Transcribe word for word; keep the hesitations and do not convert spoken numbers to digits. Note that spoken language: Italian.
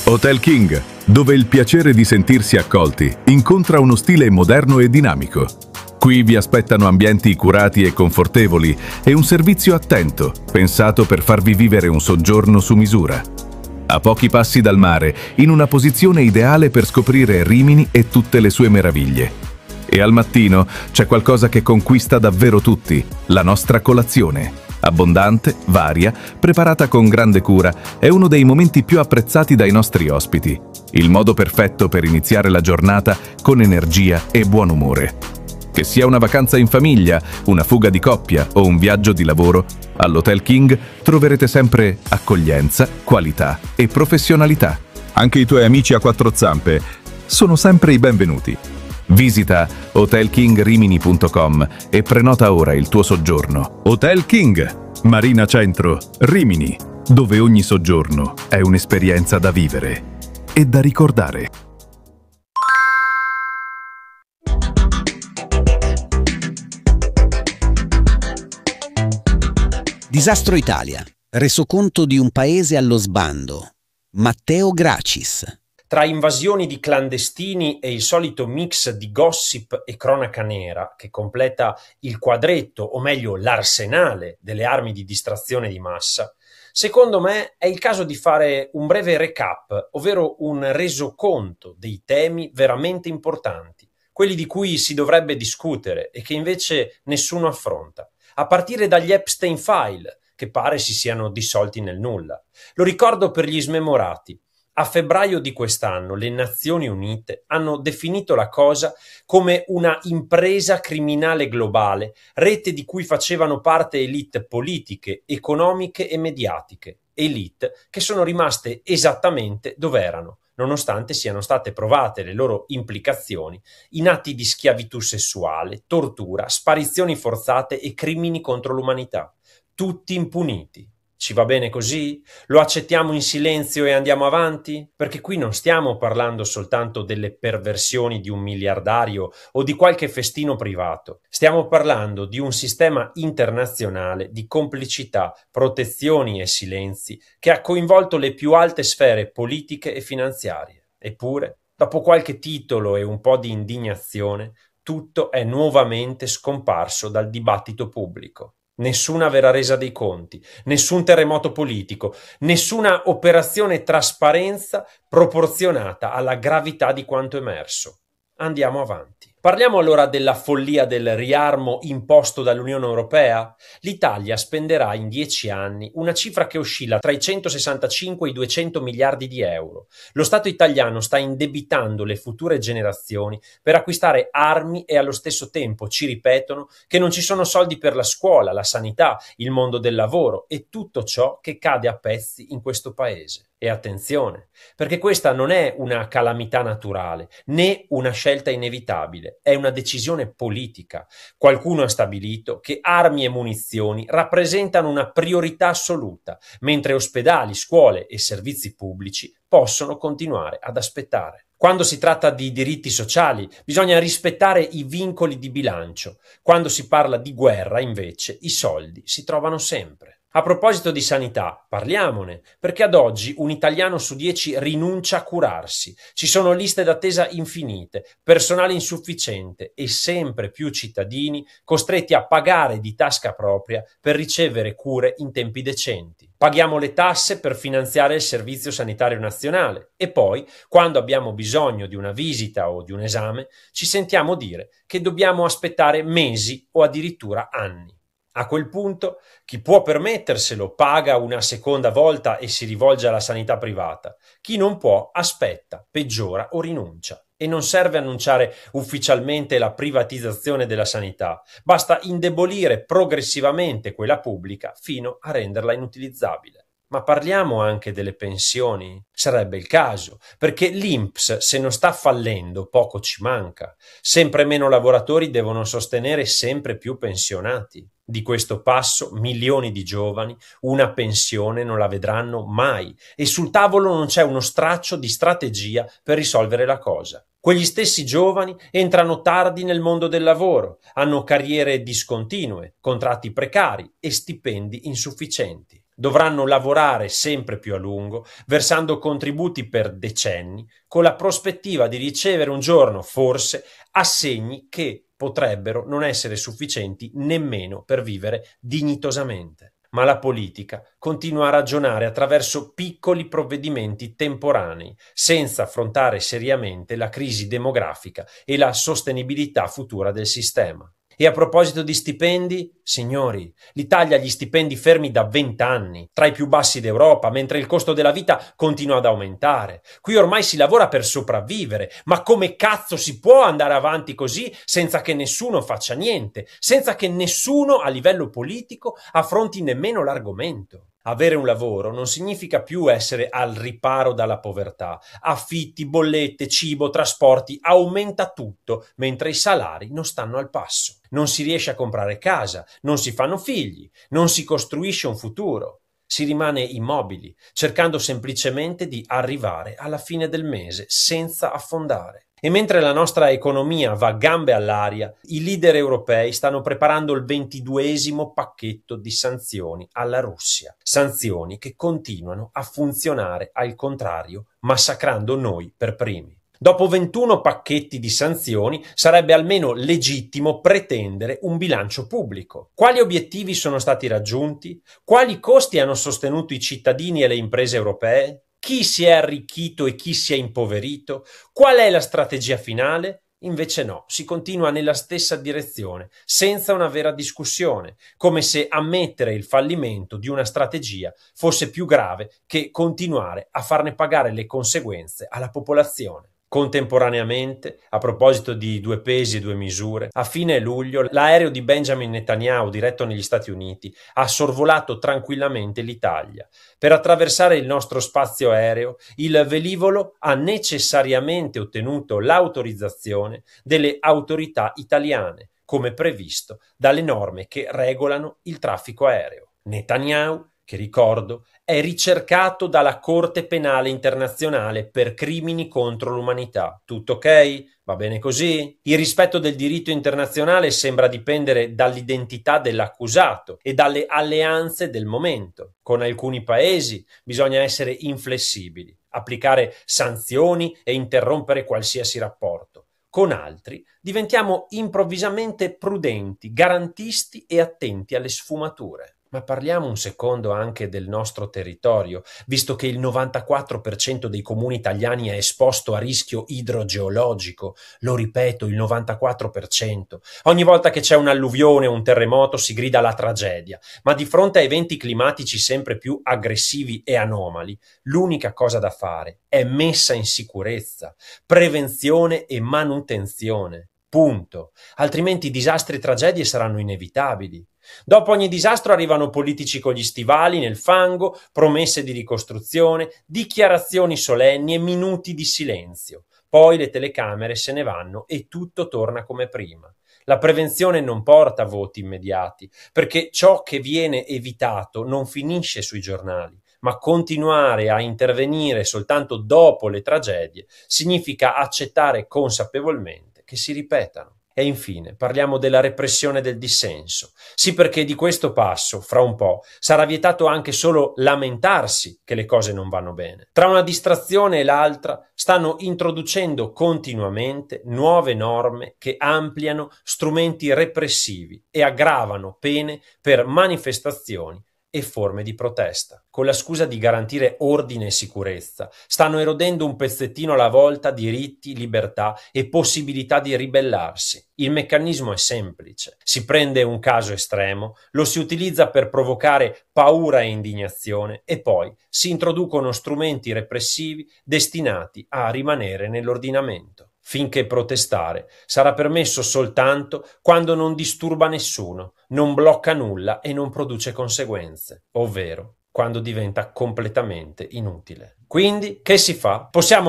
Hotel King, dove il piacere di sentirsi accolti incontra uno stile moderno e dinamico. Qui vi aspettano ambienti curati e confortevoli e un servizio attento, pensato per farvi vivere un soggiorno su misura. A pochi passi dal mare, in una posizione ideale per scoprire Rimini e tutte le sue meraviglie. E al mattino c'è qualcosa che conquista davvero tutti, la nostra colazione. Abbondante, varia, preparata con grande cura, è uno dei momenti più apprezzati dai nostri ospiti. Il modo perfetto per iniziare la giornata con energia e buon umore. Che sia una vacanza in famiglia, una fuga di coppia o un viaggio di lavoro, all'Hotel King troverete sempre accoglienza, qualità e professionalità. Anche i tuoi amici a quattro zampe sono sempre i benvenuti. Visita hotel king rimini punto com e prenota ora il tuo soggiorno. Hotel King, Marina Centro, Rimini, dove ogni soggiorno è un'esperienza da vivere e da ricordare. Disastro Italia. Resoconto di un paese allo sbando. Matteo Gracis. Tra invasioni di clandestini e il solito mix di gossip e cronaca nera che completa il quadretto, o meglio l'arsenale delle armi di distrazione di massa, secondo me è il caso di fare un breve recap, ovvero un resoconto dei temi veramente importanti, quelli di cui si dovrebbe discutere e che invece nessuno affronta, a partire dagli Epstein File, che pare si siano dissolti nel nulla. Lo ricordo per gli smemorati. A febbraio di quest'anno le Nazioni Unite hanno definito la cosa come una impresa criminale globale, rete di cui facevano parte elite politiche, economiche e mediatiche, elite che sono rimaste esattamente dove erano, nonostante siano state provate le loro implicazioni in atti di schiavitù sessuale, tortura, sparizioni forzate e crimini contro l'umanità, tutti impuniti. Ci va bene così? Lo accettiamo in silenzio e andiamo avanti? Perché qui non stiamo parlando soltanto delle perversioni di un miliardario o di qualche festino privato. Stiamo parlando di un sistema internazionale di complicità, protezioni e silenzi che ha coinvolto le più alte sfere politiche e finanziarie. Eppure, dopo qualche titolo e un po' di indignazione, tutto è nuovamente scomparso dal dibattito pubblico. Nessuna vera resa dei conti, nessun terremoto politico, nessuna operazione trasparenza proporzionata alla gravità di quanto emerso. Andiamo avanti. Parliamo allora della follia del riarmo imposto dall'Unione Europea? L'Italia spenderà in dieci anni una cifra che oscilla tra i centosessantacinque e i duecento miliardi di euro. Lo Stato italiano sta indebitando le future generazioni per acquistare armi e allo stesso tempo ci ripetono che non ci sono soldi per la scuola, la sanità, il mondo del lavoro e tutto ciò che cade a pezzi in questo paese. E attenzione, perché questa non è una calamità naturale, né una scelta inevitabile, è una decisione politica. Qualcuno ha stabilito che armi e munizioni rappresentano una priorità assoluta, mentre ospedali, scuole e servizi pubblici possono continuare ad aspettare. Quando si tratta di diritti sociali, bisogna rispettare i vincoli di bilancio. Quando si parla di guerra, invece, i soldi si trovano sempre. A proposito di sanità, parliamone, perché ad oggi un italiano su dieci rinuncia a curarsi. Ci sono liste d'attesa infinite, personale insufficiente e sempre più cittadini costretti a pagare di tasca propria per ricevere cure in tempi decenti. Paghiamo le tasse per finanziare il Servizio Sanitario Nazionale e poi, quando abbiamo bisogno di una visita o di un esame, ci sentiamo dire che dobbiamo aspettare mesi o addirittura anni. A quel punto, chi può permetterselo paga una seconda volta e si rivolge alla sanità privata. Chi non può aspetta, peggiora o rinuncia. E non serve annunciare ufficialmente la privatizzazione della sanità, basta indebolire progressivamente quella pubblica fino a renderla inutilizzabile. Ma parliamo anche delle pensioni? Sarebbe il caso, perché l'I N P S se non sta fallendo poco ci manca. Sempre meno lavoratori devono sostenere sempre più pensionati. Di questo passo milioni di giovani una pensione non la vedranno mai e sul tavolo non c'è uno straccio di strategia per risolvere la cosa. Quegli stessi giovani entrano tardi nel mondo del lavoro, hanno carriere discontinue, contratti precari e stipendi insufficienti. dovranno lavorare sempre più a lungo, versando contributi per decenni, con la prospettiva di ricevere un giorno, forse, assegni che potrebbero non essere sufficienti nemmeno per vivere dignitosamente. Ma la politica continua a ragionare attraverso piccoli provvedimenti temporanei, senza affrontare seriamente la crisi demografica e la sostenibilità futura del sistema. E a proposito di stipendi, signori, l'Italia ha gli stipendi fermi da vent'anni, tra i più bassi d'Europa, mentre il costo della vita continua ad aumentare. Qui ormai si lavora per sopravvivere, ma come cazzo si può andare avanti così senza che nessuno faccia niente, senza che nessuno a livello politico affronti nemmeno l'argomento? Avere un lavoro non significa più essere al riparo dalla povertà. Affitti, bollette, cibo, trasporti, aumenta tutto, mentre i salari non stanno al passo. Non si riesce a comprare casa, non si fanno figli, non si costruisce un futuro. Si rimane immobili, cercando semplicemente di arrivare alla fine del mese senza affondare. E mentre la nostra economia va a gambe all'aria, i leader europei stanno preparando il ventiduesimo pacchetto di sanzioni alla Russia. Sanzioni che continuano a funzionare al contrario, massacrando noi per primi. Dopo ventuno pacchetti di sanzioni sarebbe almeno legittimo pretendere un bilancio pubblico. Quali obiettivi sono stati raggiunti? Quali costi hanno sostenuto i cittadini e le imprese europee? Chi si è arricchito e chi si è impoverito? Qual è la strategia finale? Invece no, si continua nella stessa direzione, senza una vera discussione, come se ammettere il fallimento di una strategia fosse più grave che continuare a farne pagare le conseguenze alla popolazione. Contemporaneamente, a proposito di due pesi e due misure, a fine luglio l'aereo di Benjamin Netanyahu diretto negli Stati Uniti ha sorvolato tranquillamente l'Italia. Per attraversare il nostro spazio aereo, il velivolo ha necessariamente ottenuto l'autorizzazione delle autorità italiane, come previsto dalle norme che regolano il traffico aereo. Netanyahu, che ricordo, è ricercato dalla Corte Penale Internazionale per crimini contro l'umanità. Tutto ok? Va bene così? Il rispetto del diritto internazionale sembra dipendere dall'identità dell'accusato e dalle alleanze del momento. Con alcuni paesi bisogna essere inflessibili, applicare sanzioni e interrompere qualsiasi rapporto. Con altri diventiamo improvvisamente prudenti, garantisti e attenti alle sfumature. Ma parliamo un secondo anche del nostro territorio, visto che il novantaquattro per cento dei comuni italiani è esposto a rischio idrogeologico. Lo ripeto, il novantaquattro per cento. Ogni volta che c'è un'alluvione o un terremoto si grida alla tragedia, ma di fronte a eventi climatici sempre più aggressivi e anomali, l'unica cosa da fare è messa in sicurezza, prevenzione e manutenzione. Punto. Altrimenti disastri e tragedie saranno inevitabili. Dopo ogni disastro arrivano politici con gli stivali nel fango, promesse di ricostruzione, dichiarazioni solenni e minuti di silenzio. Poi le telecamere se ne vanno e tutto torna come prima. La prevenzione non porta voti immediati, perché ciò che viene evitato non finisce sui giornali, ma continuare a intervenire soltanto dopo le tragedie significa accettare consapevolmente che si ripetano. E infine parliamo della repressione del dissenso. Sì, perché di questo passo, fra un po', sarà vietato anche solo lamentarsi che le cose non vanno bene. Tra una distrazione e l'altra stanno introducendo continuamente nuove norme che ampliano strumenti repressivi e aggravano pene per manifestazioni e forme di protesta. Con la scusa di garantire ordine e sicurezza, stanno erodendo un pezzettino alla volta diritti, libertà e possibilità di ribellarsi. Il meccanismo è semplice. Si prende un caso estremo, lo si utilizza per provocare paura e indignazione e poi si introducono strumenti repressivi destinati a rimanere nell'ordinamento. Finché protestare sarà permesso soltanto quando non disturba nessuno, non blocca nulla e non produce conseguenze, ovvero quando diventa completamente inutile. Quindi, che si fa? Possiamo